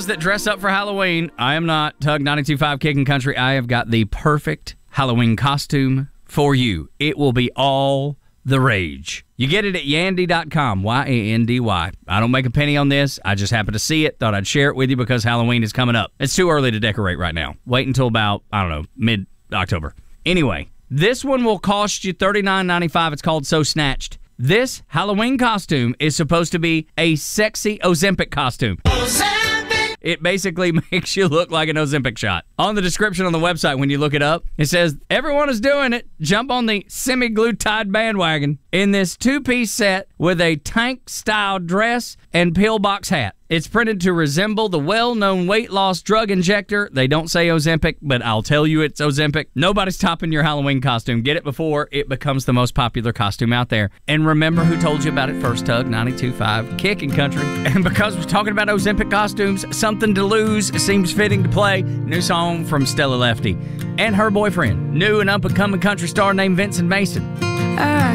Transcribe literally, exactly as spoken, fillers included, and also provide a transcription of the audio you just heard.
those that dress up for Halloween, I am not Tug ninety-two point five Kicking Country. I have got the perfect Halloween costume for you. It will be all the rage. You get it at yandy dot com, Y A N D Y. I don't make a penny on this. I just happened to see it. Thought I'd share it with you because Halloween is coming up. It's too early to decorate right now. Wait until about, I don't know, mid-October. Anyway, this one will cost you thirty-nine ninety-five. It's called So Snatched. This Halloween costume is supposed to be a sexy Ozempic costume. Ozempic! It basically makes you look like an Ozempic shot. On the description on the website, when you look it up, it says, everyone is doing it. Jump on the semi-glutide bandwagon in this two-piece set with a tank-style dress and pillbox hat. It's printed to resemble the well-known weight loss drug injector. They don't say Ozempic, but I'll tell you it's Ozempic. Nobody's topping your Halloween costume. Get it before it becomes the most popular costume out there. And remember who told you about it first, Tug ninety-two point five Kicking Country. And because we're talking about Ozempic costumes, Something to Lose seems fitting to play. New song from Stella Lefty and her boyfriend, new and up-and-coming country star named Vincent Mason.